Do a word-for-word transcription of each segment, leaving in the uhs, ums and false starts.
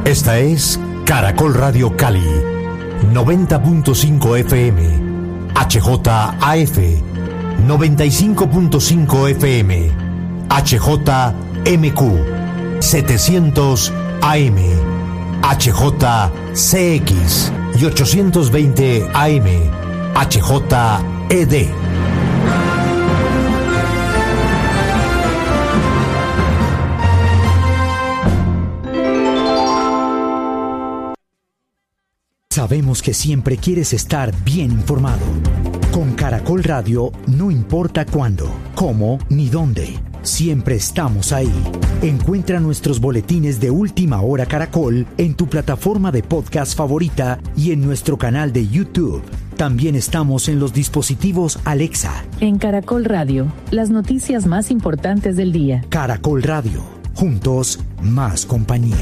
Esta es Caracol Radio Cali, noventa punto cinco F M, H J A F, noventa y cinco punto cinco F M, H J M Q, setecientos A M, H J C X y ochocientos veinte A M, H J E D. Sabemos que siempre quieres estar bien informado. Con Caracol Radio no importa cuándo, cómo ni dónde. Siempre estamos ahí. Encuentra nuestros boletines de Última Hora Caracol en tu plataforma de podcast favorita y en nuestro canal de YouTube. También estamos en los dispositivos Alexa. En Caracol Radio, las noticias más importantes del día. Caracol Radio, juntos, más compañía.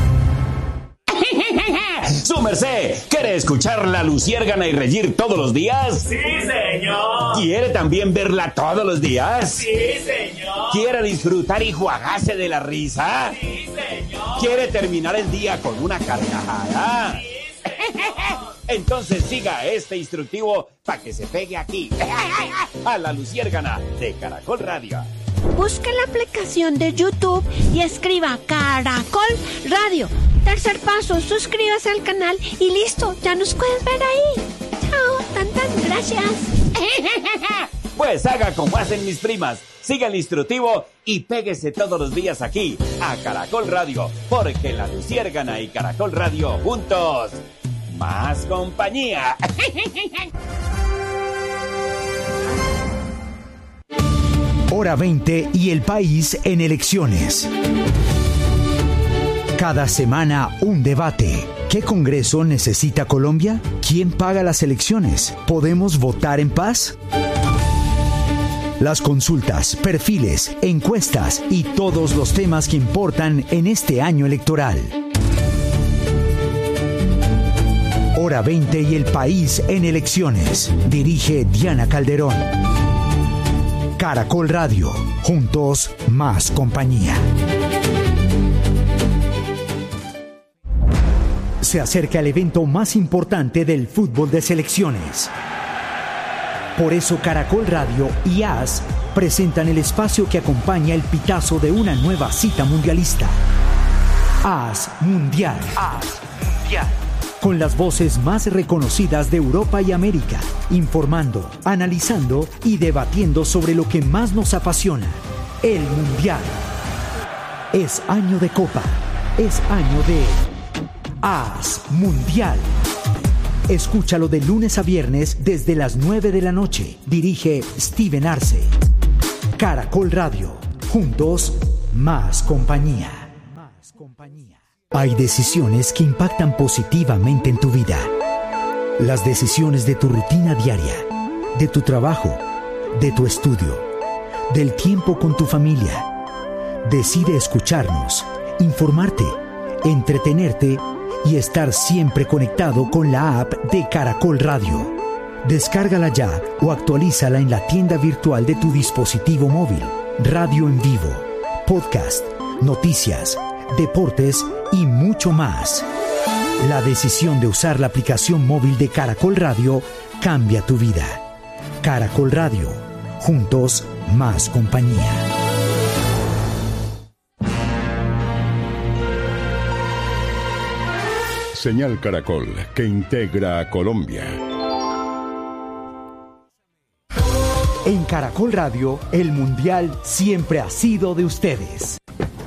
¡Su merced! ¿Quiere escuchar La Luciérgana y reír todos los días? ¡Sí, señor! ¿Quiere también verla todos los días? ¡Sí, señor! ¿Quiere disfrutar y jugarse de la risa? ¡Sí, señor! ¿Quiere terminar el día con una carcajada? ¡Sí, señor! Entonces siga este instructivo para que se pegue aquí, a La Luciérgana de Caracol Radio. Busque la aplicación de YouTube y escriba Caracol Radio. Tercer paso, suscríbase al canal y listo, ya nos puedes ver ahí. Chao, tantas gracias. Pues haga como hacen mis primas, siga el instructivo y péguese todos los días aquí, a Caracol Radio, porque La Luciérgana y Caracol Radio juntos, más compañía. Hora veinte y el país en elecciones. Cada semana un debate. ¿Qué Congreso necesita Colombia? ¿Quién paga las elecciones? ¿Podemos votar en paz? Las consultas, perfiles, encuestas y todos los temas que importan en este año electoral. Hora veinte y el país en elecciones. Dirige Diana Calderón. Caracol Radio. Juntos, más compañía. Se acerca el evento más importante del fútbol de selecciones. Por eso Caracol Radio y A S presentan el espacio que acompaña el pitazo de una nueva cita mundialista. A S Mundial. A S Mundial. Con las voces más reconocidas de Europa y América, informando, analizando y debatiendo sobre lo que más nos apasiona, el Mundial. Es año de Copa, es año de A S Mundial. Escúchalo de lunes a viernes desde las nueve de la noche. Dirige Steven Arce. Caracol Radio. Juntos, más compañía. Más compañía. Hay decisiones que impactan positivamente en tu vida. Las decisiones de tu rutina diaria, de tu trabajo, de tu estudio, del tiempo con tu familia. Decide escucharnos, informarte, entretenerte y estar siempre conectado con la app de Caracol Radio. Descárgala ya o actualízala en la tienda virtual de tu dispositivo móvil. Radio en vivo, podcast, noticias, deportes y mucho más. La decisión de usar la aplicación móvil de Caracol Radio cambia tu vida. Caracol Radio. Juntos, más compañía. Señal Caracol, que integra a Colombia. En Caracol Radio, el Mundial siempre ha sido de ustedes.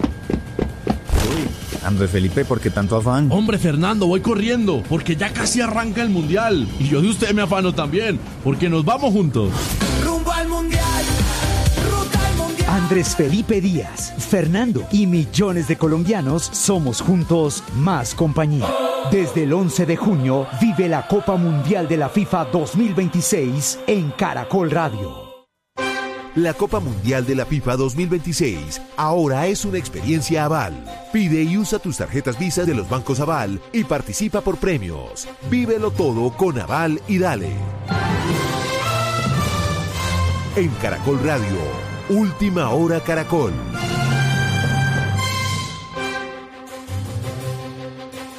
Andrés Felipe, ¿por qué tanto afán? Hombre, Fernando, voy corriendo, porque ya casi arranca el Mundial. Y yo de usted me afano también, porque nos vamos juntos. Rumbo al Mundial, ruta al Mundial. Andrés Felipe Díaz, Fernando y millones de colombianos somos juntos más compañía. Desde el once de junio, vive la Copa Mundial de la FIFA dos mil veintiséis en Caracol Radio. La Copa Mundial de la FIFA dos mil veintiséis ahora es una experiencia Aval. Pide y usa tus tarjetas Visa de los bancos Aval y participa por premios. Vívelo todo con Aval y dale. En Caracol Radio, Última Hora Caracol.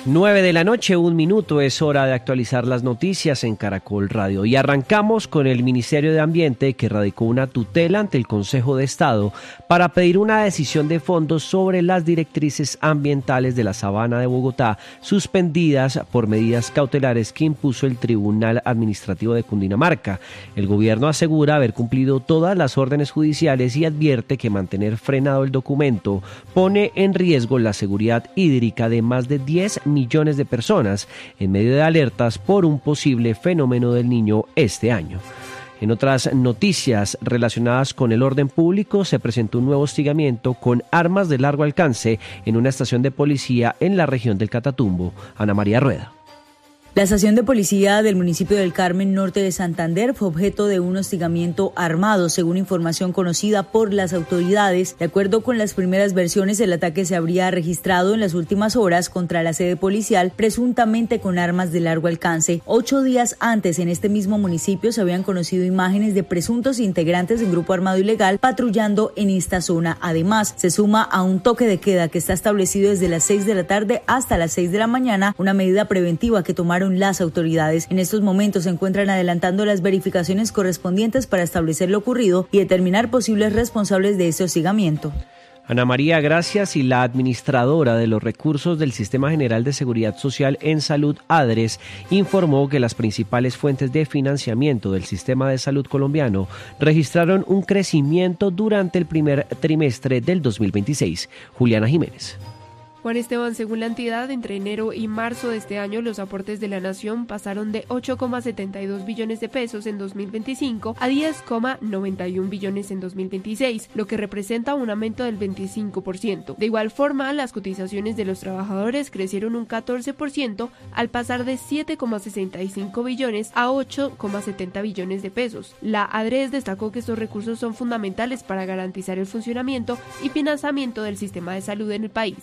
nueve de la noche, un minuto, es hora de actualizar las noticias en Caracol Radio. Y arrancamos con el Ministerio de Ambiente, que radicó una tutela ante el Consejo de Estado para pedir una decisión de fondo sobre las directrices ambientales de la Sabana de Bogotá, suspendidas por medidas cautelares que impuso el Tribunal Administrativo de Cundinamarca. El gobierno asegura haber cumplido todas las órdenes judiciales y advierte que mantener frenado el documento pone en riesgo la seguridad hídrica de más de diez millones de personas en medio de alertas por un posible fenómeno del Niño este año. En otras noticias relacionadas con el orden público, se presentó un nuevo hostigamiento con armas de largo alcance en una estación de policía en la región del Catatumbo. Ana María Rueda. La estación de policía del municipio del Carmen, norte de Santander, fue objeto de un hostigamiento armado, según información conocida por las autoridades. De acuerdo con las primeras versiones, el ataque se habría registrado en las últimas horas contra la sede policial, presuntamente con armas de largo alcance. Ocho días antes, en este mismo municipio, se habían conocido imágenes de presuntos integrantes de un grupo armado ilegal patrullando en esta zona. Además, se suma a un toque de queda que está establecido desde las seis de la tarde hasta las seis de la mañana, una medida preventiva que tomaron las autoridades. En estos momentos se encuentran adelantando las verificaciones correspondientes para establecer lo ocurrido y determinar posibles responsables de este hostigamiento. Ana María, gracias. Y la administradora de los recursos del Sistema General de Seguridad Social en Salud, ADRES, informó que las principales fuentes de financiamiento del sistema de salud colombiano registraron un crecimiento durante el primer trimestre del dos mil veintiséis. Juliana Jiménez. Juan Esteban, según la entidad, entre enero y marzo de este año los aportes de la nación pasaron de ocho coma setenta y dos billones de pesos en dos mil veinticinco a diez coma noventa y un billones en dos mil veintiséis, lo que representa un aumento del veinticinco por ciento. De igual forma, las cotizaciones de los trabajadores crecieron un catorce por ciento al pasar de siete coma sesenta y cinco billones a ocho coma setenta billones de pesos. La ADRES destacó que estos recursos son fundamentales para garantizar el funcionamiento y financiamiento del sistema de salud en el país.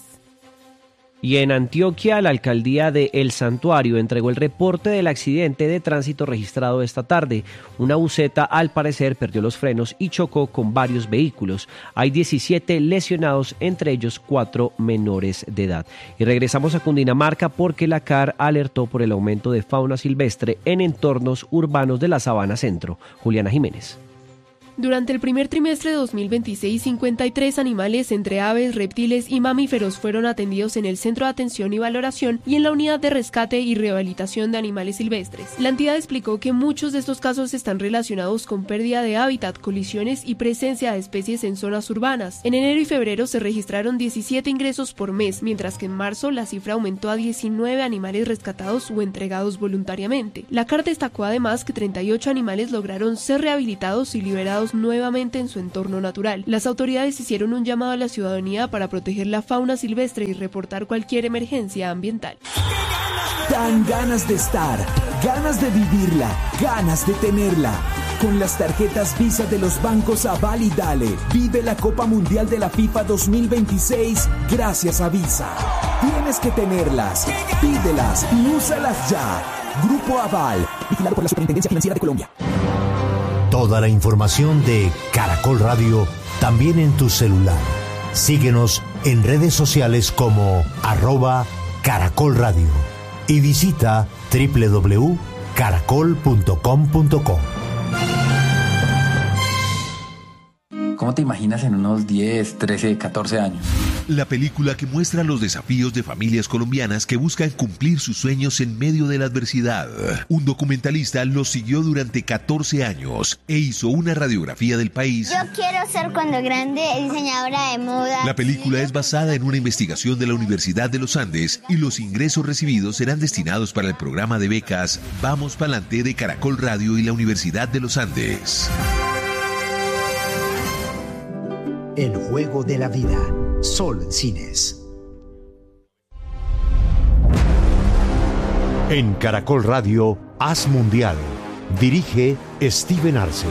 Y en Antioquia, la alcaldía de El Santuario entregó el reporte del accidente de tránsito registrado esta tarde. Una buseta, al parecer, perdió los frenos y chocó con varios vehículos. Hay diecisiete lesionados, entre ellos cuatro menores de edad. Y regresamos a Cundinamarca porque la C A R alertó por el aumento de fauna silvestre en entornos urbanos de la Sabana Centro. Juliana Jiménez. Durante el primer trimestre de dos mil veintiséis, cincuenta y tres animales entre aves, reptiles y mamíferos fueron atendidos en el Centro de Atención y Valoración y en la Unidad de Rescate y Rehabilitación de Animales Silvestres. La entidad explicó que muchos de estos casos están relacionados con pérdida de hábitat, colisiones y presencia de especies en zonas urbanas. En enero y febrero se registraron diecisiete ingresos por mes, mientras que en marzo la cifra aumentó a diecinueve animales rescatados o entregados voluntariamente. La C A R destacó además que treinta y ocho animales lograron ser rehabilitados y liberados nuevamente en su entorno natural. Las autoridades hicieron un llamado a la ciudadanía para proteger la fauna silvestre y reportar cualquier emergencia ambiental. Dan ganas de estar, ganas de vivirla, ganas de tenerla. Con las tarjetas Visa de los bancos Aval y Dale, vive la Copa Mundial de la FIFA dos mil veintiséis gracias a Visa. Tienes que tenerlas, pídelas y úsalas ya. Grupo Aval, vigilado por la Superintendencia Financiera de Colombia. Toda la información de Caracol Radio también en tu celular. Síguenos en redes sociales como arroba Caracol Radio y visita doble u doble u doble u punto caracol punto com punto co. ¿Cómo te imaginas en unos diez, trece, catorce años? La película que muestra los desafíos de familias colombianas que buscan cumplir sus sueños en medio de la adversidad. Un documentalista los siguió durante catorce años e hizo una radiografía del país. Yo quiero ser cuando grande diseñadora de moda. La película es basada en una investigación de la Universidad de los Andes y los ingresos recibidos serán destinados para el programa de becas Vamos Pa'lante de Caracol Radio y la Universidad de los Andes. El juego de la vida. Sol Cines. En Caracol Radio, Haz Mundial. Dirige Steven Arce.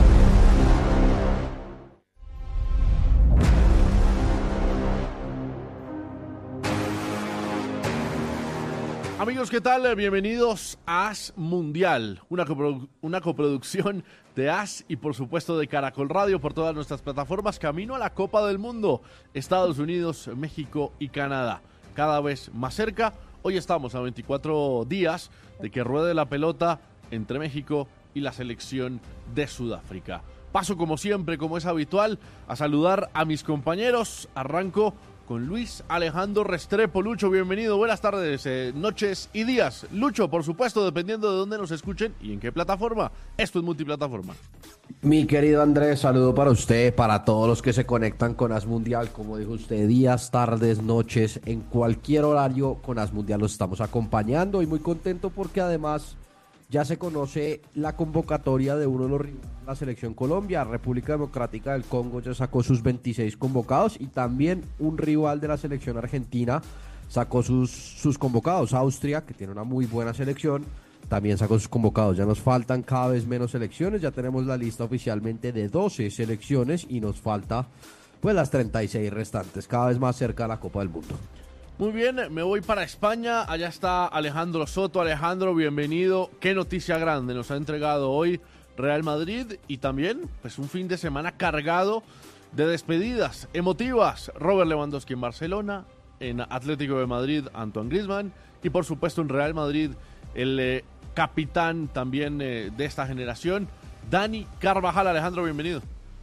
Amigos, ¿qué tal? Bienvenidos a Haz Mundial, una, coprodu- una coproducción de Haz y por supuesto de Caracol Radio por todas nuestras plataformas, camino a la Copa del Mundo, Estados Unidos, México y Canadá. Cada vez más cerca, Hoy estamos a veinticuatro días de que ruede la pelota entre México y la selección de Sudáfrica. Paso como siempre, como es habitual, a saludar a mis compañeros. Arranco con Luis Alejandro Restrepo. Lucho, bienvenido, buenas tardes, eh, noches y días. Lucho, por supuesto, dependiendo de dónde nos escuchen y en qué plataforma. Esto es multiplataforma. Mi querido Andrés, saludo para usted, para todos los que se conectan con As Mundial. Como dijo usted, días, tardes, noches, en cualquier horario con As Mundial los estamos acompañando y muy contento porque además ya se conoce la convocatoria de uno de los rivales de la selección Colombia. República Democrática del Congo ya sacó sus veintiséis convocados y también un rival de la selección argentina sacó sus, sus convocados. Austria, que tiene una muy buena selección, también sacó sus convocados. Ya nos faltan cada vez menos selecciones, ya tenemos la lista oficialmente de doce selecciones y nos falta pues las treinta y seis restantes, cada vez más cerca de la Copa del Mundo. Muy bien, me voy para España, allá está Alejandro Soto. Alejandro, bienvenido. Qué noticia grande nos ha entregado hoy Real Madrid y también pues un fin de semana cargado de despedidas emotivas. Robert Lewandowski en Barcelona, en Atlético de Madrid Antoine Griezmann y por supuesto en Real Madrid el eh, capitán también eh, de esta generación, Dani Carvajal. Alejandro, bienvenido.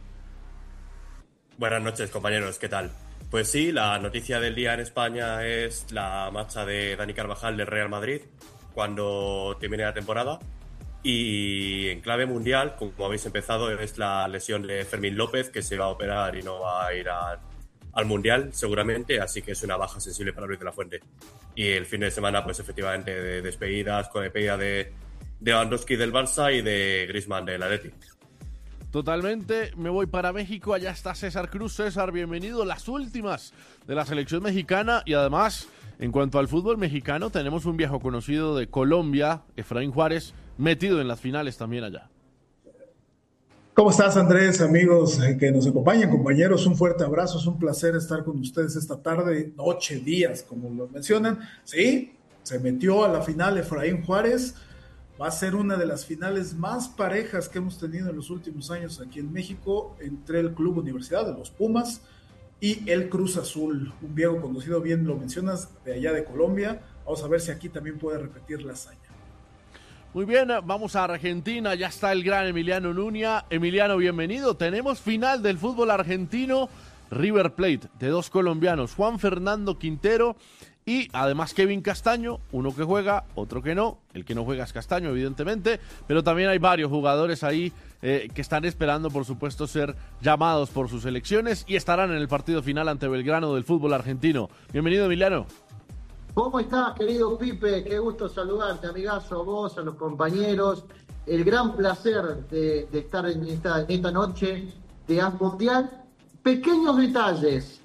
Buenas noches, compañeros, ¿qué tal? Pues sí, la noticia del día en España es la marcha de Dani Carvajal del Real Madrid cuando termine la temporada. Y en clave mundial, como habéis empezado, es la lesión de Fermín López, que se va a operar y no va a ir a, al mundial seguramente, así que es una baja sensible para Luis de la Fuente. Y el fin de semana, pues efectivamente, de despedidas con despedida de, de Lewandowski del Barça y de Griezmann del Athletic. Totalmente, me voy para México, allá está César Cruz. César, bienvenido, las últimas de la selección mexicana y además, en cuanto al fútbol mexicano, tenemos un viejo conocido de Colombia, Efraín Juárez, metido en las finales también allá. ¿Cómo estás, Andrés? Amigos que nos acompañan, compañeros, un fuerte abrazo, es un placer estar con ustedes esta tarde, noche, días, como lo mencionan. Sí, se metió a la final Efraín Juárez. Va a ser una de las finales más parejas que hemos tenido en los últimos años aquí en México entre el Club Universidad de los Pumas y el Cruz Azul, un viejo conocido, bien lo mencionas, de allá de Colombia. Vamos a ver si aquí también puede repetir la hazaña. Muy bien, vamos a Argentina, ya está el gran Emiliano Nuña. Emiliano, bienvenido. Tenemos final del fútbol argentino, River Plate, de dos colombianos, Juan Fernando Quintero y además Kevin Castaño, uno que juega, otro que no. El que no juega es Castaño, evidentemente, pero también hay varios jugadores ahí eh, que están esperando, por supuesto, ser llamados por sus selecciones y estarán en el partido final ante Belgrano del fútbol argentino. Bienvenido, Emiliano. ¿Cómo estás, querido Pipe? Qué gusto saludarte, amigazo, a vos, a los compañeros. El gran placer de, de estar en esta, en esta noche de As Mundial. Pequeños detalles.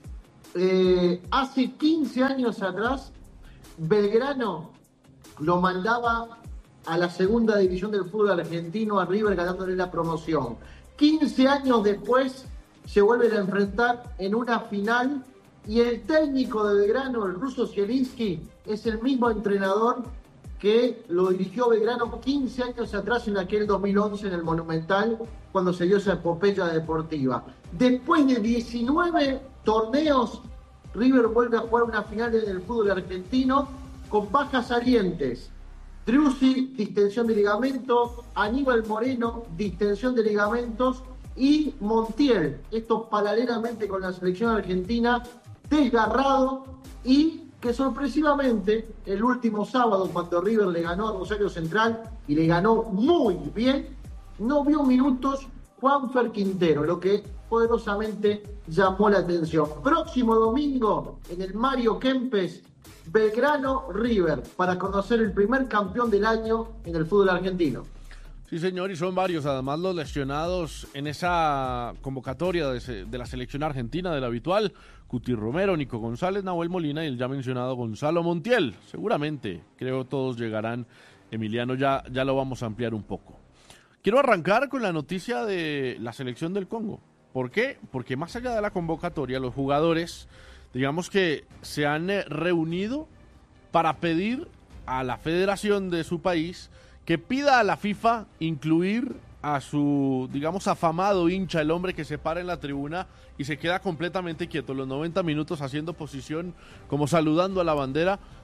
Eh, hace quince años atrás, Belgrano lo mandaba a la segunda división del fútbol argentino, a River, ganándole la promoción. quince años después se vuelven a enfrentar en una final y el técnico de Belgrano, el ruso Zielinski, es el mismo entrenador que lo dirigió Belgrano quince años atrás en aquel dos mil once en el Monumental, cuando se dio esa epopeya deportiva. Después de diecinueve torneos, River vuelve a jugar una final en el fútbol argentino con bajas salientes. Driussi, distensión de ligamento, Aníbal Moreno, distensión de ligamentos, y Montiel, esto paralelamente con la selección argentina, desgarrado, y que sorpresivamente el último sábado, cuando River le ganó a Rosario Central y le ganó muy bien, no vio minutos Juanfer Quintero, lo que poderosamente llamó la atención. Próximo domingo en el Mario Kempes, Belgrano River, para conocer el primer campeón del año en el fútbol argentino. Sí, señor, y son varios además los lesionados en esa convocatoria de, de la selección argentina del habitual. Cuti Romero, Nico González, Nahuel Molina y el ya mencionado Gonzalo Montiel. Seguramente, creo todos llegarán. Emiliano, ya, ya lo vamos a ampliar un poco. Quiero arrancar con la noticia de la selección del Congo. ¿Por qué? Porque más allá de la convocatoria, los jugadores, digamos que se han reunido para pedir a la federación de su país que pida a la FIFA incluir a su, digamos, afamado hincha, el hombre que se para en la tribuna y se queda completamente quieto los noventa minutos haciendo posición, como saludando a la bandera,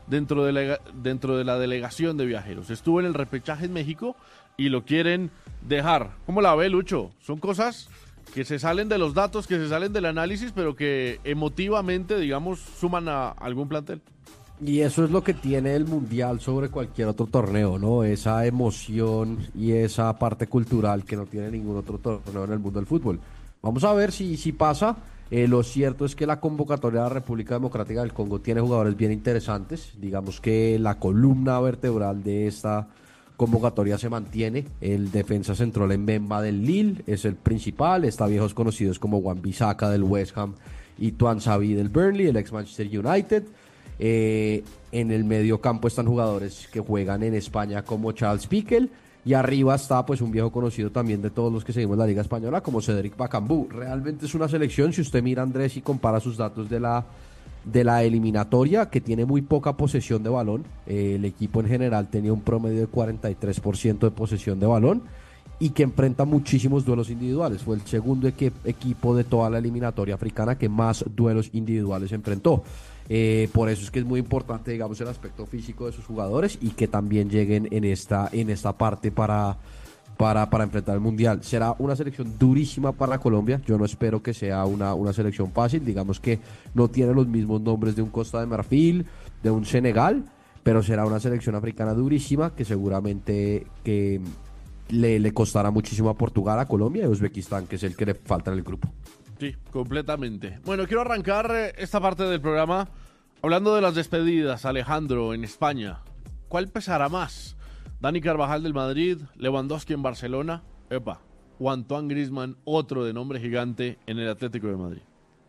dentro de, la, dentro de la delegación de viajeros. Estuvo en el repechaje en México y lo quieren dejar. ¿Cómo la ve, Lucho? Son cosas que se salen de los datos, que se salen del análisis, pero que emotivamente, digamos, suman a algún plantel. Y eso es lo que tiene el Mundial sobre cualquier otro torneo, ¿no? Esa emoción y esa parte cultural que no tiene ningún otro torneo en el mundo del fútbol. Vamos a ver si, si pasa. Eh, lo cierto es que la convocatoria de la República Democrática del Congo tiene jugadores bien interesantes. Digamos que la columna vertebral de esta convocatoria se mantiene. El defensa central en Mbemba del Lille es el principal. Está viejos conocidos como Wan-Bissaka del West Ham y Tuan Sabi del Burnley, el ex Manchester United. Eh, en el medio campo están jugadores que juegan en España como Charles Piquel, y arriba está pues un viejo conocido también de todos los que seguimos la Liga Española como Cédric Bakambu. Realmente es una selección, si usted mira, Andrés, y compara sus datos de la, de la eliminatoria, que tiene muy poca posesión de balón. Eh, el equipo en general tenía un promedio de cuarenta y tres por ciento de posesión de balón y que enfrenta muchísimos duelos individuales. Fue el segundo equ- equipo de toda la eliminatoria africana que más duelos individuales enfrentó. Eh, por eso es que es muy importante, digamos, el aspecto físico de sus jugadores y que también lleguen en esta, en esta parte para, para, para enfrentar el Mundial. Será una selección durísima para Colombia. Yo no espero que sea una, una selección fácil. Digamos que no tiene los mismos nombres de un Costa de Marfil, de un Senegal, pero será una selección africana durísima que seguramente que le, le costará muchísimo a Portugal, a Colombia y a Uzbekistán, que es el que le falta en el grupo. Sí, completamente. Bueno, quiero arrancar esta parte del programa hablando de las despedidas. Alejandro, en España, ¿cuál pesará más? Dani Carvajal del Madrid, Lewandowski en Barcelona, epa, o Antoine Griezmann, otro de nombre gigante en el Atlético de Madrid.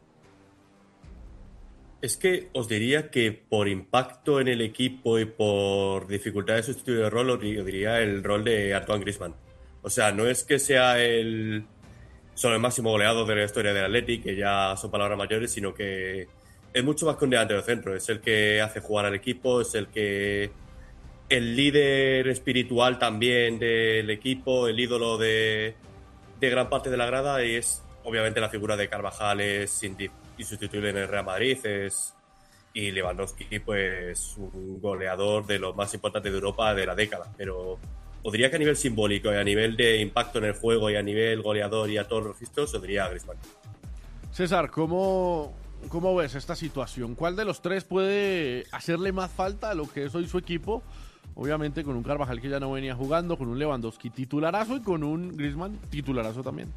Es que os diría que por impacto en el equipo y por dificultad de sustituir el rol, os diría el rol de Antoine Griezmann. O sea, no es que sea el solo el máximo goleador de la historia del Athletic, que ya son palabras mayores, sino que es mucho más que un delantero centro. Es el que hace jugar al equipo, es el que el líder espiritual también del equipo, el ídolo de, de gran parte de la grada, y es obviamente la figura de Carvajal es insustituible en el Real Madrid, es y Lewandowski pues un goleador de los más importantes de Europa de la década, pero os diría que a nivel simbólico y a nivel de impacto en el juego y a nivel goleador y a todos los registros, os diría a Griezmann. César, ¿cómo, ¿cómo ves esta situación? ¿Cuál de los tres puede hacerle más falta a lo que es hoy su equipo? Obviamente con un Carvajal que ya no venía jugando, con un Lewandowski titularazo y con un Griezmann titularazo también.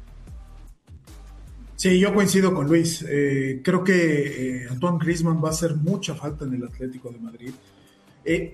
Sí, yo coincido con Luis. Eh, creo que eh, Antoine Griezmann va a hacer mucha falta en el Atlético de Madrid. Eh,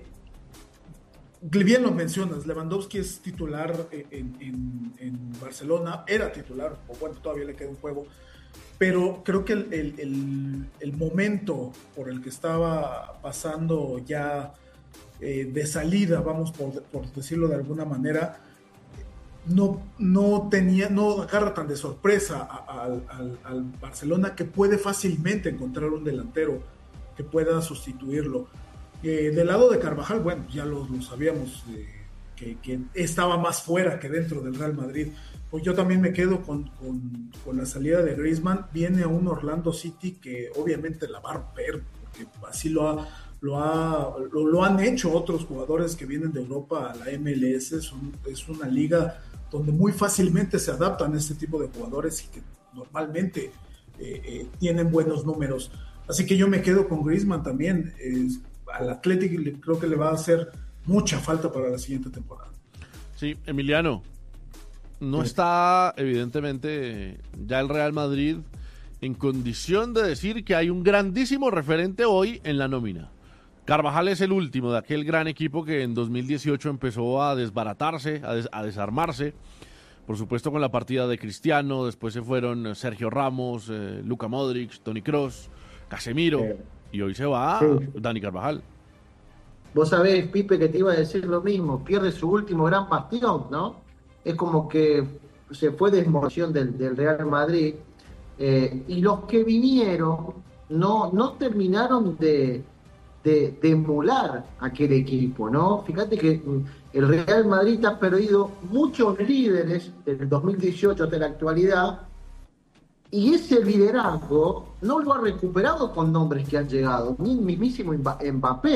Bien lo mencionas, Lewandowski es titular en, en, en Barcelona, era titular, o bueno, todavía le queda un juego, pero creo que el, el, el, el momento por el que estaba pasando ya eh, de salida, vamos por, por decirlo de alguna manera, no, no tenía, no agarra tan de sorpresa al, al, al Barcelona, que puede fácilmente encontrar un delantero que pueda sustituirlo. Eh, del lado de Carvajal, bueno, ya lo, lo sabíamos, eh, que, que estaba más fuera que dentro del Real Madrid. Pues yo también me quedo con, con, con la salida de Griezmann. Viene a un Orlando City que obviamente la va a romper, porque así lo, ha, lo, ha, lo, lo han hecho otros jugadores que vienen de Europa a la M L S. Son, es una liga donde muy fácilmente se adaptan a este tipo de jugadores y que normalmente eh, eh, tienen buenos números. Así que yo me quedo con Griezmann también. Eh, al Atlético creo que le va a hacer mucha falta para la siguiente temporada. Sí, Emiliano, no sí. está evidentemente ya el Real Madrid en condición de decir que hay un grandísimo referente hoy en la nómina. Carvajal es el último de aquel gran equipo que en dos mil dieciocho empezó a desbaratarse, a, des- a desarmarse, por supuesto con la partida de Cristiano, después se fueron Sergio Ramos, eh, Luka Modric, Toni Kroos, Casemiro, eh. y hoy se va sí. Dani Carvajal. Vos sabés, Pipe, que te iba a decir lo mismo, pierde su último gran bastión, ¿no? Es como que se fue de desmorción del, del Real Madrid, eh, y los que vinieron no, no terminaron de, de, de emular aquel equipo, ¿no? Fíjate que el Real Madrid ha perdido muchos líderes desde el dos mil dieciocho hasta la actualidad, y ese liderazgo no lo ha recuperado con nombres que han llegado, ni el mismísimo Mbappé.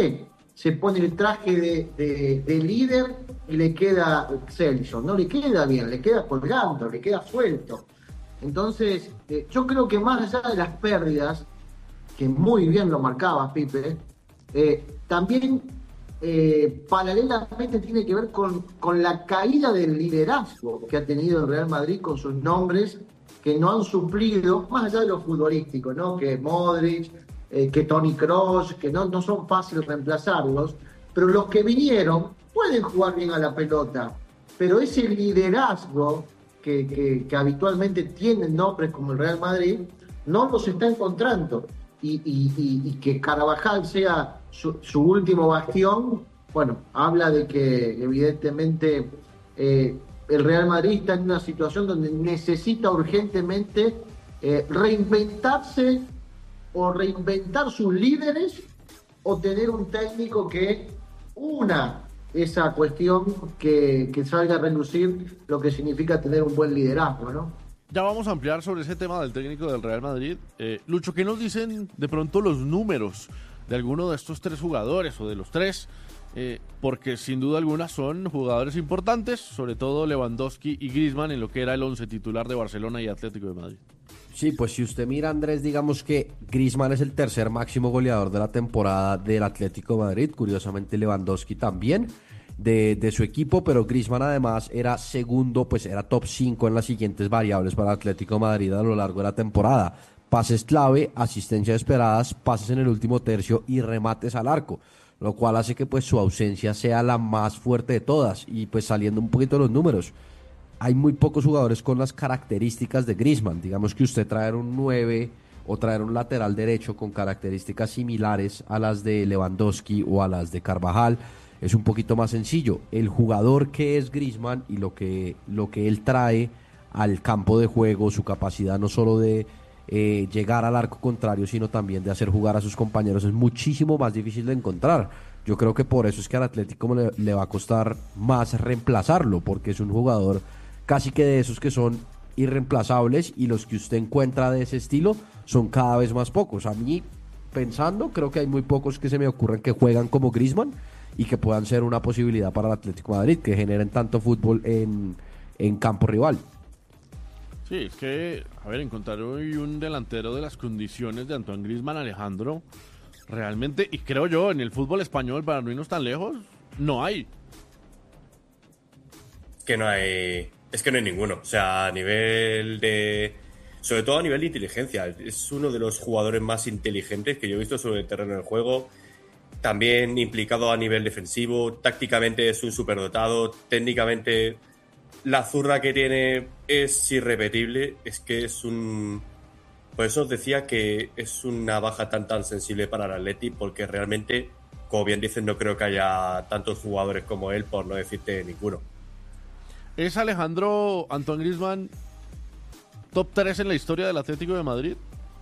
se pone el traje de, de, de líder y le queda Excelsior. No le queda bien, le queda colgando, le queda suelto. Entonces, eh, yo creo que más allá de las pérdidas, que muy bien lo marcabas, Pipe, eh, también eh, paralelamente tiene que ver con, con la caída del liderazgo que ha tenido el Real Madrid con sus nombres que no han suplido, más allá de lo futbolístico, ¿no? Que Modric, eh, que Toni Kroos, que no, no son fáciles reemplazarlos, pero los que vinieron pueden jugar bien a la pelota, pero ese liderazgo que, que, que habitualmente tienen nombres como el Real Madrid, no los está encontrando. Y, y, y, y que Carvajal sea su, su último bastión, bueno, habla de que evidentemente eh, el Real Madrid está en una situación donde necesita urgentemente eh, reinventarse o reinventar sus líderes o tener un técnico que una esa cuestión que, que salga a relucir lo que significa tener un buen liderazgo, ¿no? Ya vamos a ampliar sobre ese tema del técnico del Real Madrid. Eh, Lucho, ¿qué nos dicen de pronto los números de alguno de estos tres jugadores o de los tres? Eh, porque sin duda alguna son jugadores importantes, sobre todo Lewandowski y Griezmann en lo que era el once titular de Barcelona y Atlético de Madrid. Sí, pues si usted mira, Andrés, digamos que Griezmann es el tercer máximo goleador de la temporada del Atlético de Madrid, curiosamente Lewandowski también. De, de su equipo, pero Griezmann además era segundo, pues era top cinco en las siguientes variables para Atlético de Madrid a lo largo de la temporada: pases clave, asistencias esperadas, pases en el último tercio y remates al arco, lo cual hace que pues su ausencia sea la más fuerte de todas. Y pues saliendo un poquito de los números, hay muy pocos jugadores con las características de Griezmann. Digamos que usted traer un nueve o traer un lateral derecho con características similares a las de Lewandowski o a las de Carvajal es un poquito más sencillo. El jugador que es Griezmann y lo que, lo que él trae al campo de juego, su capacidad no solo de eh, llegar al arco contrario, sino también de hacer jugar a sus compañeros, es muchísimo más difícil de encontrar. Yo creo que por eso es que al Atlético le, le va a costar más reemplazarlo, porque es un jugador casi que de esos que son irreemplazables, y los que usted encuentra de ese estilo son cada vez más pocos. A mí, pensando, creo que hay muy pocos que se me ocurren que juegan como Griezmann y que puedan ser una posibilidad para el Atlético de Madrid, que generen tanto fútbol en, en campo rival. Sí, es que, a ver, encontrar hoy un delantero de las condiciones de Antoine Griezmann, Alejandro, realmente, y creo yo, en el fútbol español, para no irnos tan lejos, no hay. Que no hay, es que no hay ninguno, o sea, a nivel de, sobre todo a nivel de inteligencia, es uno de los jugadores más inteligentes que yo he visto sobre el terreno del juego. También implicado a nivel defensivo, tácticamente es un superdotado, técnicamente la zurda que tiene es irrepetible, es que es un... Por eso os decía que es una baja tan tan sensible para el Atleti, porque realmente, como bien dicen, no creo que haya tantos jugadores como él, por no decirte ninguno. ¿Es Alejandro Antoine Griezmann top tres en la historia del Atlético de Madrid?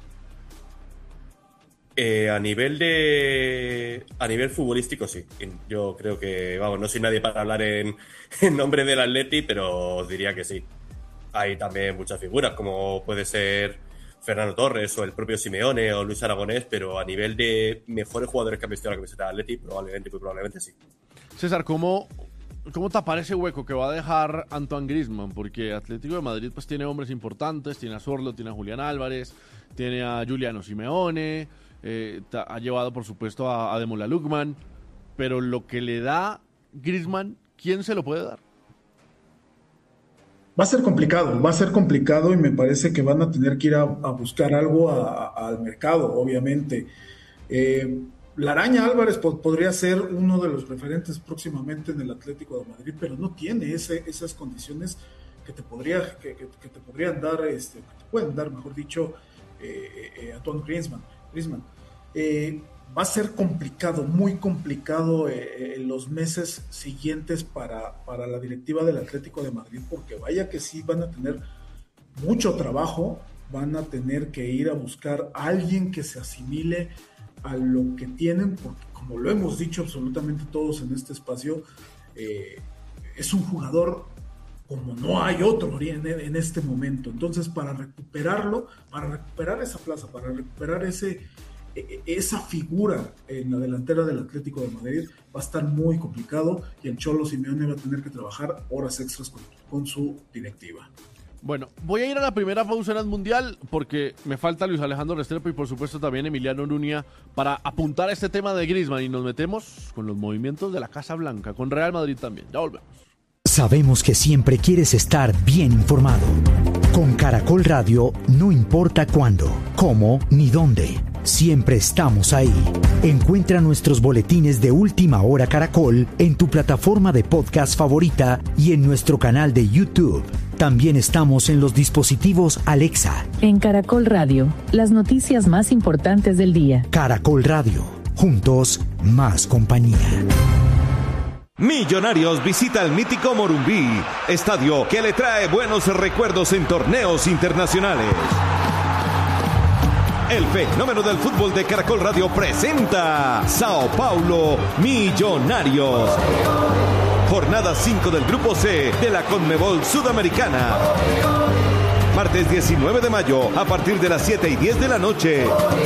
Eh, a nivel de a nivel futbolístico sí, yo creo que, vamos, no soy nadie para hablar en, en nombre del Atleti, pero os diría que sí. Hay también muchas figuras, como puede ser Fernando Torres o el propio Simeone o Luis Aragonés, pero a nivel de mejores jugadores que han visto la camiseta del Atleti, probablemente, muy probablemente sí. César, ¿cómo, ¿cómo tapar ese hueco que va a dejar Antoine Griezmann? Porque Atlético de Madrid pues tiene hombres importantes, tiene a Sorlo, tiene a Julián Álvarez, tiene a Giuliano Simeone, Eh, ha llevado por supuesto a Ademola Lookman, pero lo que le da Griezmann, ¿quién se lo puede dar? Va a ser complicado, va a ser complicado y me parece que van a tener que ir a, a buscar algo a, a, al mercado, obviamente. Eh, la Araña Álvarez po- podría ser uno de los referentes próximamente en el Atlético de Madrid, pero no tiene ese, esas condiciones que te podría que, que, que te podrían dar, este, que te pueden dar, mejor dicho, eh, eh, Antoine Griezmann. Griezmann. Eh, va a ser complicado, muy complicado eh, en los meses siguientes para, para la directiva del Atlético de Madrid, porque vaya que sí van a tener mucho trabajo, van a tener que ir a buscar a alguien que se asimile a lo que tienen, porque como lo hemos dicho absolutamente todos en este espacio, eh, es un jugador como no hay otro en, en este momento. Entonces, para recuperarlo, para recuperar esa plaza, para recuperar ese, esa figura en la delantera del Atlético de Madrid va a estar muy complicado y el Cholo Simeone va a tener que trabajar horas extras con, con su directiva. Bueno, voy a ir a la primera pausa en el Mundial porque me falta Luis Alejandro Restrepo y por supuesto también Emiliano Nuña para apuntar a este tema de Griezmann, y nos metemos con los movimientos de la Casa Blanca, con Real Madrid también. Ya volvemos. Sabemos que siempre quieres estar bien informado. Con Caracol Radio, no importa cuándo, cómo ni dónde, siempre estamos ahí. Encuentra nuestros boletines de Última Hora Caracol en tu plataforma de podcast favorita y en nuestro canal de YouTube. También estamos en los dispositivos Alexa. En Caracol Radio, las noticias más importantes del día. Caracol Radio, juntos, más compañía. Millonarios visita el mítico Morumbí, estadio que le trae buenos recuerdos en torneos internacionales. El fenómeno del fútbol de Caracol Radio presenta Sao Paulo Millonarios. Jornada cinco del Grupo C de la Conmebol Sudamericana. Martes diecinueve de mayo a partir de las siete y diez de la noche.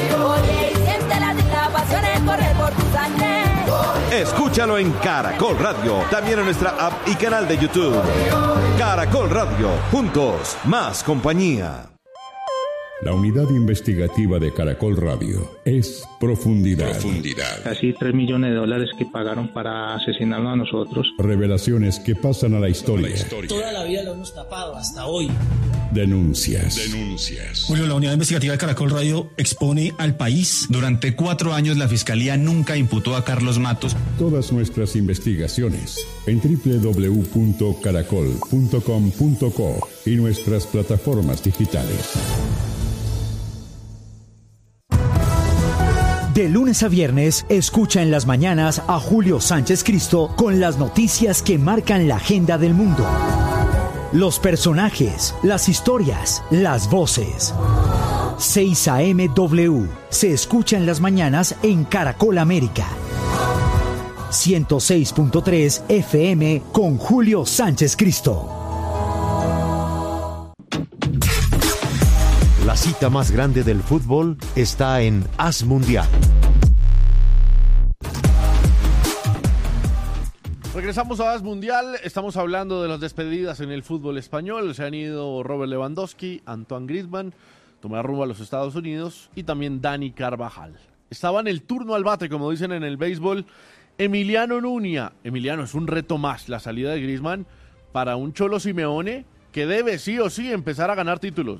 Escúchalo en Caracol Radio, también en nuestra app y canal de YouTube. Caracol Radio, juntos, más compañía. La unidad investigativa de Caracol Radio es Profundidad. Profundidad. Casi tres millones de dólares que pagaron para asesinarnos a nosotros. Revelaciones que pasan a la historia. La historia. Toda la vida lo hemos tapado hasta hoy. Denuncias. Denuncias. Julio, la unidad investigativa de Caracol Radio expone al país. Durante cuatro años la Fiscalía nunca imputó a Carlos Matos. Todas nuestras investigaciones en doble u doble u doble u punto caracol punto com punto co y nuestras plataformas digitales. De lunes a viernes, escucha en las mañanas a Julio Sánchez Cristo con las noticias que marcan la agenda del mundo. Los personajes, las historias, las voces. seis a eme W se escucha en las mañanas en Caracol América. ciento seis punto tres F M con Julio Sánchez Cristo. La cita más grande del fútbol está en Haz Mundial. Regresamos a Haz Mundial, estamos hablando de las despedidas en el fútbol español. Se han ido Robert Lewandowski, Antoine Griezmann, tomar rumbo a los Estados Unidos, y también Dani Carvajal. Estaba en el turno al bate, como dicen en el béisbol, Emiliano Nuña. Emiliano, es un reto más la salida de Griezmann para un Cholo Simeone que debe sí o sí empezar a ganar títulos.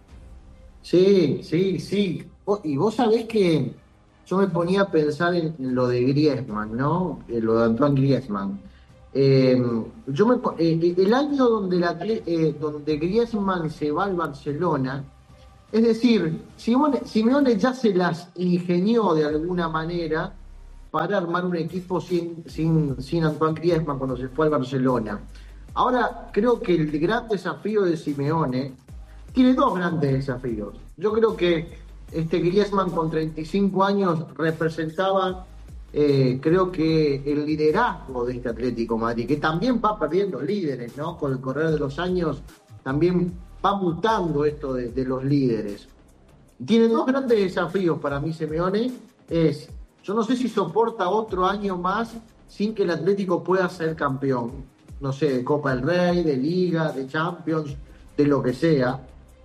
Sí, sí, sí. Y vos sabés que yo me ponía a pensar en, en lo de Griezmann, ¿no? En lo de Antoine Griezmann. Eh, yo me, eh, el año donde, la, eh, donde Griezmann se va al Barcelona, es decir, Simeone, Simeone ya se las ingenió de alguna manera para armar un equipo sin, sin, sin Antoine Griezmann cuando se fue al Barcelona. Ahora, creo que el gran desafío de Simeone tiene dos grandes desafíos. Yo creo que este Griezmann con treinta y cinco años representaba, eh, creo que el liderazgo de este Atlético de Madrid, que también va perdiendo líderes, ¿no? Con el correr de los años también va mutando esto de, de los líderes. Tiene dos grandes desafíos para mí Simeone. Es, yo no sé si soporta otro año más sin que el Atlético pueda ser campeón. No sé, de Copa del Rey, de Liga, de Champions, de lo que sea.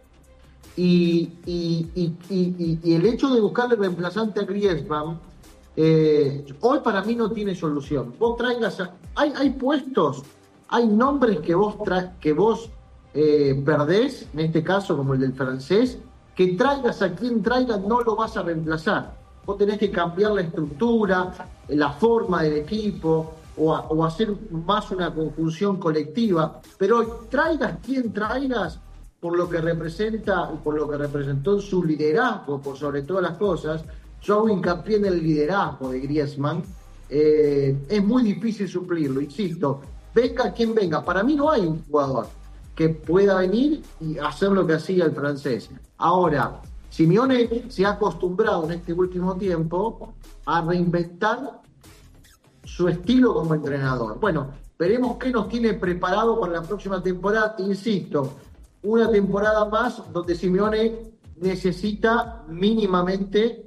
Y, y, y, y, y el hecho de buscarle reemplazante a Griezmann, eh, hoy para mí no tiene solución. Vos traigas, a, hay, hay puestos, hay nombres que vos, tra, que vos eh, perdés, en este caso como el del francés, que traigas a quien traigas no lo vas a reemplazar. Vos tenés que cambiar la estructura, la forma del equipo, o, a, o hacer más una conjunción colectiva, pero traigas quien traigas, por lo que representa y por lo que representó en su liderazgo, por sobre todas las cosas. Yo hago hincapié en el liderazgo de Griezmann. Eh, es muy difícil suplirlo, insisto. Venga quien venga. Para mí no hay un jugador que pueda venir y hacer lo que hacía el francés. Ahora, Simeone se ha acostumbrado en este último tiempo a reinventar su estilo como entrenador. Bueno, veremos qué nos tiene preparado para la próxima temporada. Insisto, una temporada más donde Simeone necesita mínimamente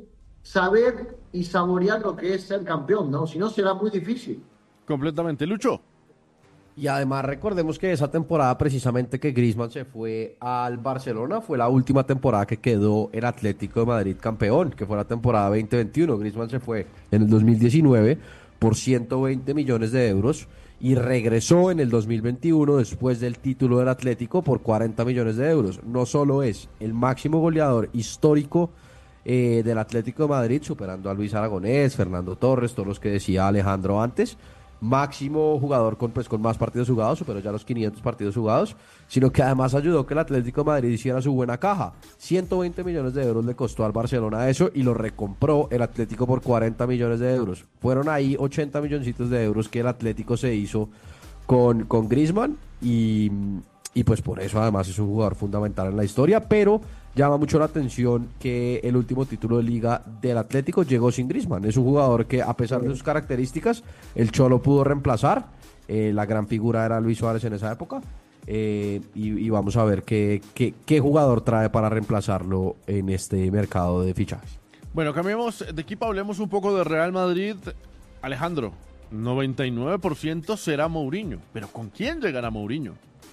saber y saborear lo que es ser campeón, ¿no? Si no, será muy difícil. Completamente. Lucho. Y además recordemos que esa temporada precisamente que Griezmann se fue al Barcelona fue la última temporada que quedó el Atlético de Madrid campeón, que fue la temporada veinte veintiuno. Griezmann se fue en el dos mil diecinueve por ciento veinte millones de euros y regresó en el dos mil veintiuno después del título del Atlético por cuarenta millones de euros. No solo es el máximo goleador histórico eh, del Atlético de Madrid, superando a Luis Aragonés, Fernando Torres, todos los que decía Alejandro antes, máximo jugador con, pues, con más partidos jugados, superó ya los quinientos partidos jugados, sino que además ayudó que el Atlético de Madrid hiciera su buena caja. ciento veinte millones de euros le costó al Barcelona eso y lo recompró el Atlético por cuarenta millones de euros. Fueron ahí ochenta milloncitos de euros que el Atlético se hizo con, con Griezmann y, y pues por eso además es un jugador fundamental en la historia, pero llama mucho la atención que el último título de liga del Atlético llegó sin Griezmann. Es un jugador que, a pesar de sus características, el Cholo pudo reemplazar. Eh, la gran figura era Luis Suárez en esa época. Eh, y, y vamos a ver qué, qué, qué jugador trae para reemplazarlo en este mercado de fichajes. Bueno, cambiemos de equipo, hablemos un poco de Real Madrid. Alejandro, noventa y nueve por ciento será Mourinho. ¿Pero con quién llegará Mourinho?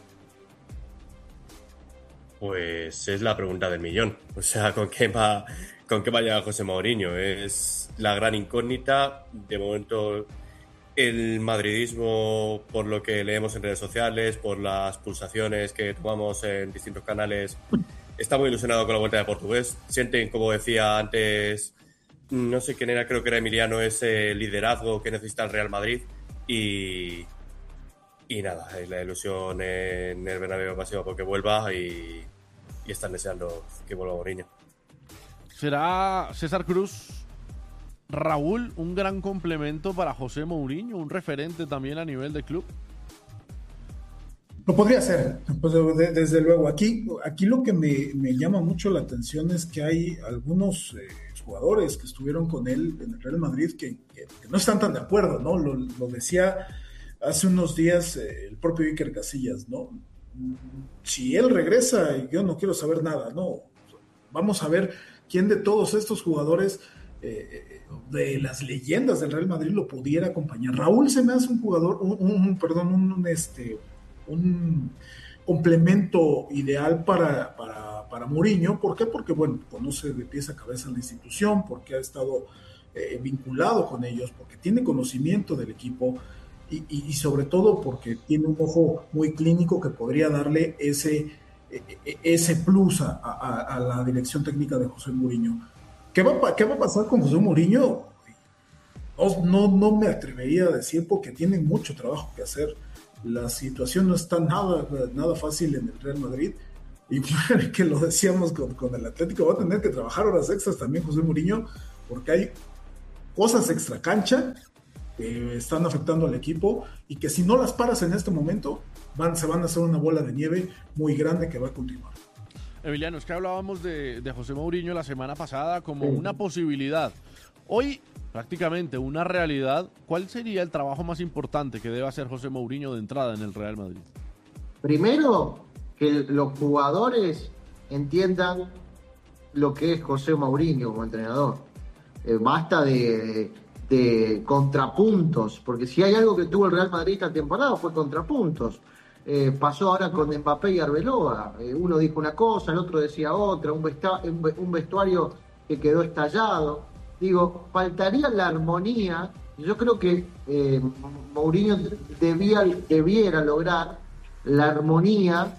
Pues es la pregunta del millón. O sea, ¿con qué va, con qué va a llegar José Mourinho? Es la gran incógnita. De momento, el madridismo, por lo que leemos en redes sociales, por las pulsaciones que tomamos en distintos canales, está muy ilusionado con la vuelta de Portugués. Sienten, como decía antes, no sé quién era, creo que era Emiliano, ese liderazgo que necesita el Real Madrid. Y, y nada, la ilusión en el Bernabéu ha sido porque vuelva y, y están deseando que vuelva Mourinho. ¿Será César Cruz, Raúl, un gran complemento para José Mourinho, un referente también a nivel de club? Lo podría ser, pues, de, desde luego. Aquí, aquí lo que me, me llama mucho la atención es que hay algunos eh, jugadores que estuvieron con él en el Real Madrid que, que, que no están tan de acuerdo, ¿no? Lo, lo decía hace unos días eh, el propio Iker Casillas, ¿no? Si él regresa, yo no quiero saber nada, ¿no? Vamos a ver quién de todos estos jugadores, eh, de las leyendas del Real Madrid, lo pudiera acompañar. Raúl se me hace un jugador, un, un perdón, un, un este... un complemento ideal para, para, para Mourinho. ¿Por qué? Porque, bueno, conoce de pies a cabeza la institución, porque ha estado eh, vinculado con ellos, porque tiene conocimiento del equipo y, y, y sobre todo porque tiene un ojo muy clínico que podría darle ese, ese plus a, a, a la dirección técnica de José Mourinho. ¿Qué va, qué va a pasar con José Mourinho? No, no, no me atrevería a decir, porque tiene mucho trabajo que hacer. La situación no está nada, nada fácil en el Real Madrid, y que lo decíamos con, con el Atlético, va a tener que trabajar horas extras también José Mourinho, porque hay cosas extra cancha que están afectando al equipo y que si no las paras en este momento van, se van a hacer una bola de nieve muy grande que va a continuar. Emiliano, es que hablábamos de, de José Mourinho la semana pasada como una posibilidad. Hoy, prácticamente una realidad. ¿Cuál sería el trabajo más importante que debe hacer José Mourinho de entrada en el Real Madrid? Primero, que los jugadores entiendan lo que es José Mourinho como entrenador. Eh, basta de, de contrapuntos, porque si hay algo que tuvo el Real Madrid esta temporada fue contrapuntos. Eh, pasó ahora con Mbappé y Arbeloa. Eh, uno dijo una cosa, el otro decía otra, un, vesta- un vestuario que quedó estallado. Digo, faltaría la armonía. Yo creo que eh, Mourinho debía, debiera lograr la armonía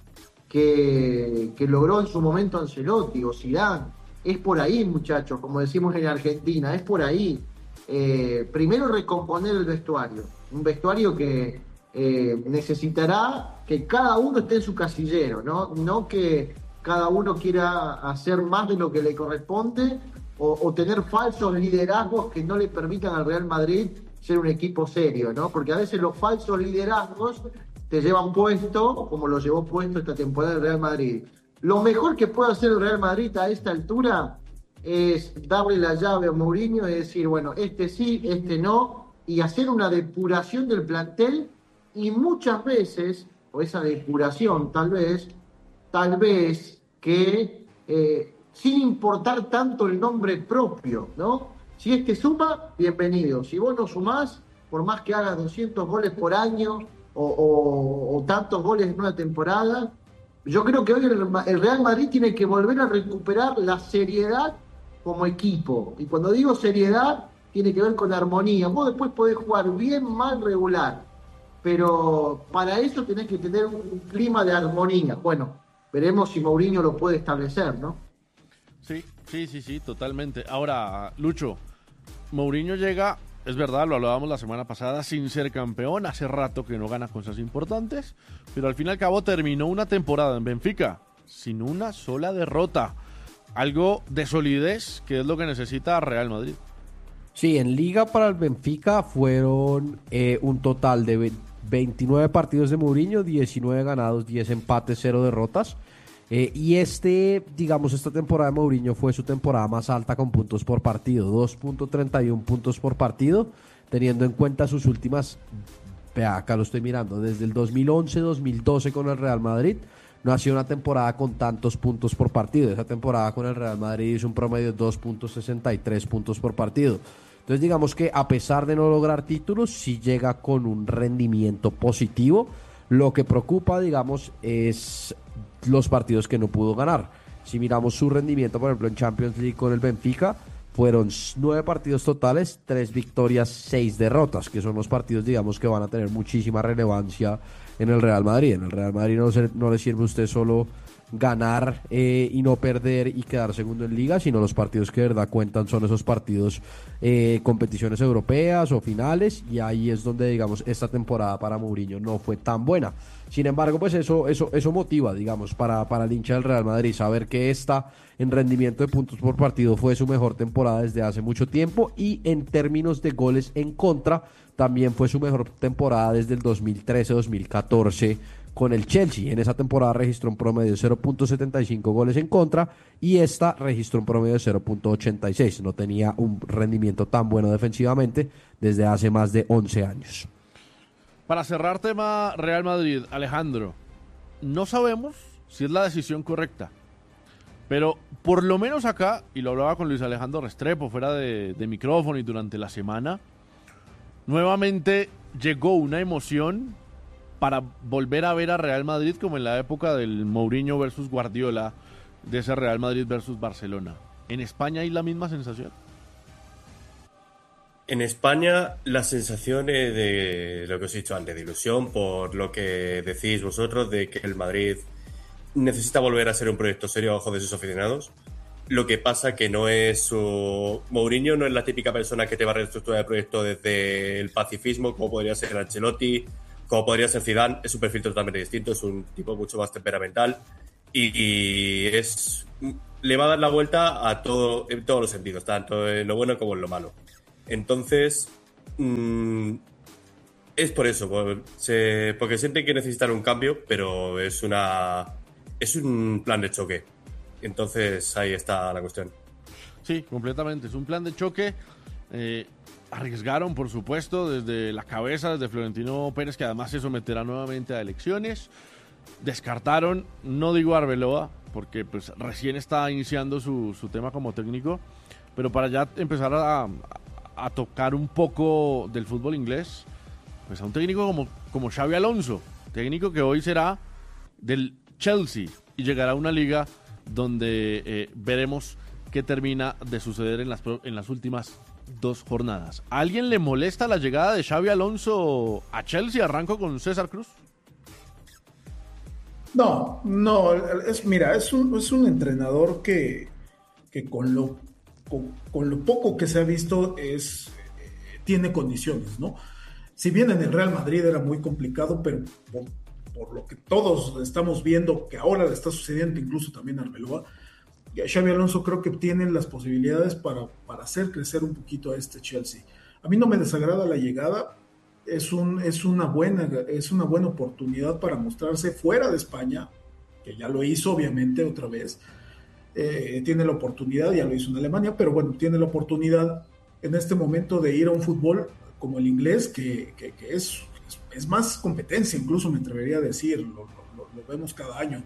que, que logró en su momento Ancelotti o Zidane. Es por ahí, muchachos, como decimos en Argentina, es por ahí. Eh, primero recomponer el vestuario, un vestuario que eh, necesitará que cada uno esté en su casillero, ¿no? No que cada uno quiera hacer más de lo que le corresponde, O, o tener falsos liderazgos que no le permitan al Real Madrid ser un equipo serio, ¿no? Porque a veces los falsos liderazgos te llevan puesto, como lo llevó puesto esta temporada el Real Madrid. Lo mejor que puede hacer el Real Madrid a esta altura es darle la llave a Mourinho y decir, bueno, este sí, este no, y hacer una depuración del plantel, y muchas veces, o esa depuración tal vez, tal vez que... Eh, sin importar tanto el nombre propio, ¿no? Si es que suma, bienvenido. Si vos no sumás, por más que hagas doscientos goles por año o, o, o tantos goles en una temporada, yo creo que hoy el, el Real Madrid tiene que volver a recuperar la seriedad como equipo. Y cuando digo seriedad, tiene que ver con armonía. Vos después podés jugar bien, mal, regular, pero para eso tenés que tener un clima de armonía. Bueno, veremos si Mourinho lo puede establecer, ¿no? Sí, sí, sí, sí, totalmente. Ahora, Lucho, Mourinho llega, es verdad, lo hablábamos la semana pasada, sin ser campeón, hace rato que no gana cosas importantes, pero al fin y al cabo terminó una temporada en Benfica sin una sola derrota. Algo de solidez, que es lo que necesita Real Madrid. Sí, en Liga para el Benfica fueron eh, un total de veintinueve partidos de Mourinho, diecinueve ganados, diez empates, cero derrotas. Eh, y este, digamos, esta temporada de Mourinho fue su temporada más alta con puntos por partido, dos punto treinta y uno puntos por partido, teniendo en cuenta sus últimas, vea, acá lo estoy mirando, desde el dos mil once dos mil doce con el Real Madrid, no ha sido una temporada con tantos puntos por partido. Esa temporada con el Real Madrid hizo un promedio de dos punto sesenta y tres puntos por partido. Entonces digamos que a pesar de no lograr títulos, sí llega con un rendimiento positivo. Lo que preocupa, digamos, es los partidos que no pudo ganar. Si miramos su rendimiento, por ejemplo, en Champions League con el Benfica, fueron nueve partidos totales, tres victorias, seis derrotas, que son los partidos, digamos, que van a tener muchísima relevancia en el Real Madrid. En el Real Madrid no, se, no le sirve a usted solo ganar eh, y no perder y quedar segundo en Liga, sino los partidos que de verdad cuentan son esos partidos, eh, competiciones europeas o finales, y ahí es donde, digamos, esta temporada para Mourinho no fue tan buena. Sin embargo, pues eso eso eso motiva, digamos, para, para el hincha del Real Madrid, saber que esta en rendimiento de puntos por partido fue su mejor temporada desde hace mucho tiempo, y en términos de goles en contra también fue su mejor temporada desde el dos mil trece dos mil catorce con el Chelsea. En esa temporada registró un promedio de cero punto setenta y cinco goles en contra, y esta registró un promedio de cero punto ochenta y seis. No tenía un rendimiento tan bueno defensivamente desde hace más de once años. Para cerrar tema Real Madrid, Alejandro, no sabemos si es la decisión correcta, pero por lo menos acá, y lo hablaba con Luis Alejandro Restrepo fuera de, de micrófono y durante la semana, nuevamente llegó una emoción para volver a ver a Real Madrid como en la época del Mourinho versus Guardiola, de ese Real Madrid versus Barcelona. ¿En España hay la misma sensación? En España la sensación es de lo que os he dicho antes, de ilusión, por lo que decís vosotros, de que el Madrid necesita volver a ser un proyecto serio a ojos de sus aficionados. Lo que pasa que no es su... Mourinho no es la típica persona que te va a reestructurar el proyecto desde el pacifismo, como podría ser Ancelotti, como podría ser Zidane. Es un perfil totalmente distinto, es un tipo mucho más temperamental y, y es le va a dar la vuelta a todo en todos los sentidos, tanto en lo bueno como en lo malo. Entonces, mmm, es por eso, por, se, porque sienten que necesitan un cambio, pero es una es un plan de choque. Entonces ahí está la cuestión. Sí, completamente, es un plan de choque. Eh, arriesgaron, por supuesto, desde la cabeza, desde Florentino Pérez, que además se someterá nuevamente a elecciones. Descartaron, no digo a Arbeloa, porque pues recién está iniciando su, su tema como técnico, pero para ya empezar a, a tocar un poco del fútbol inglés, pues a un técnico como, como Xabi Alonso, técnico que hoy será del Chelsea y llegará a una liga donde eh, veremos qué termina de suceder en las, en las últimas dos jornadas. ¿A alguien le molesta la llegada de Xabi Alonso a Chelsea? Arranco con César Cruz. No, no, es, mira, es un, es un entrenador que, que con, lo, con, con lo poco que se ha visto es, eh, tiene condiciones, ¿no? Si bien en el Real Madrid era muy complicado, pero por, por lo que todos estamos viendo que ahora le está sucediendo, incluso también a Arbeloa, Xabi Alonso creo que tiene las posibilidades para, para hacer crecer un poquito a este Chelsea. A mí no me desagrada la llegada. Es, un, es, una buena, es una buena oportunidad para mostrarse fuera de España, que ya lo hizo obviamente otra vez. Eh, tiene la oportunidad, ya lo hizo en Alemania, pero bueno, tiene la oportunidad en este momento de ir a un fútbol como el inglés, que, que, que es, es, es más competencia, incluso me atrevería a decir, lo, lo, lo vemos cada año.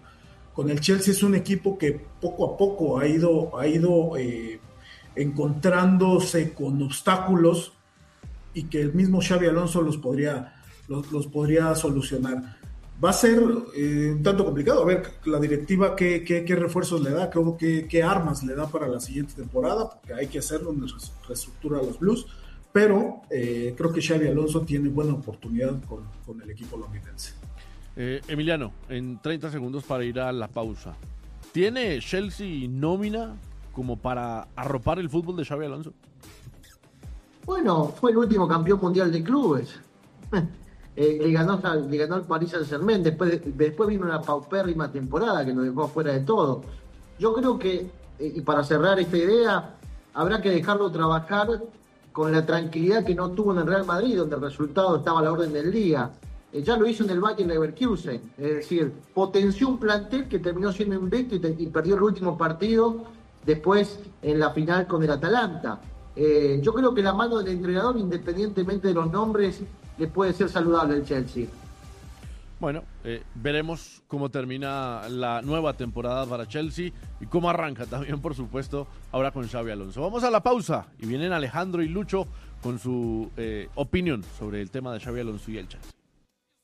con el Chelsea es un equipo que poco a poco ha ido, ha ido eh, encontrándose con obstáculos y que el mismo Xabi Alonso los podría, los, los podría solucionar. Va a ser eh, un tanto complicado, a ver la directiva qué, qué, qué refuerzos le da, qué, qué, qué armas le da para la siguiente temporada, porque hay que hacerlo, una reestructura a los Blues, pero eh, creo que Xabi Alonso tiene buena oportunidad con, con el equipo londinense. Eh, Emiliano, en treinta segundos para ir a la pausa. ¿Tiene Chelsea nómina como para arropar el fútbol de Xabi Alonso? Bueno, fue el último campeón mundial de clubes. eh, le, ganó, le ganó al Paris Saint-Germain. Después, después vino una paupérrima temporada que lo dejó fuera de todo. Yo creo que, eh, y para cerrar esta idea, habrá que dejarlo trabajar con la tranquilidad que no tuvo en el Real Madrid, donde el resultado estaba a la orden del día. Eh, ya lo hizo en el Bayer Leverkusen, es decir, potenció un plantel que terminó siendo invicto y, te, y perdió el último partido después en la final con el Atalanta. Eh, yo creo que la mano del entrenador, independientemente de los nombres, le puede ser saludable al Chelsea. Bueno, eh, veremos cómo termina la nueva temporada para Chelsea y cómo arranca también, por supuesto, ahora con Xabi Alonso. Vamos a la pausa y vienen Alejandro y Lucho con su eh, opinión sobre el tema de Xabi Alonso y el Chelsea.